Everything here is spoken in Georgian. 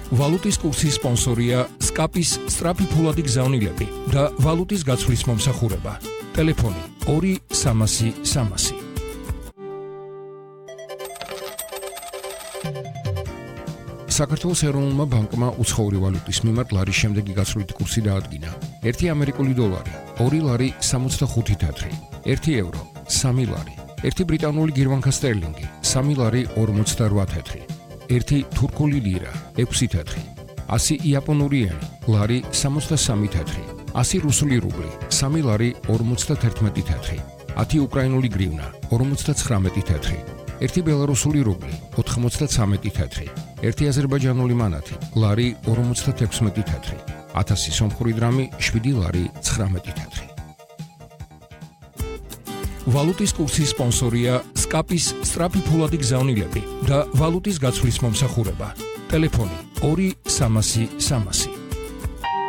ვალუტის კურსის სპონსორია SCAP-ის სწრაფი ფულადი გზავნილები და ვალუტის გაცვლის მომსახურება. ტელეფონი 2-300-300. საქართველოს ეროვნულმა ბანკმა უცხოური ვალუტის მიმართ ლარის შემდეგი გაცვლითი კურსი დაადგინა. 1 ამერიკული დოლარი 2 ლარი 65 თეთრი, 1 ევრო 3 ლარი, 1 ბრიტანული გირვანქა სტერლინგი 3 ლარი 48 თეთრი, 1 თურქული ლირა 6 თეთრი, 100 იაპონური ენი ლარი 63 თეთრი, 100 რუსული რუბლი 3 ლარი 51 თეთრი, 10 უკრაინული გრივნა 59 თეთრი, 1 ბელარუსული რუბლი 93 თეთრი, 1 აზერბაიჯანული მანათი ლარი 56 თეთრი, 1000 სომხური დრამი 7 ლარი 19 თეთრი. ვალუტის კურსის სპონსორია SCAP-ის სწრაფი ფულადი გზავნილები და ვალუტის გაცვლის მომსახურება. ტელეფონი 2-300-300.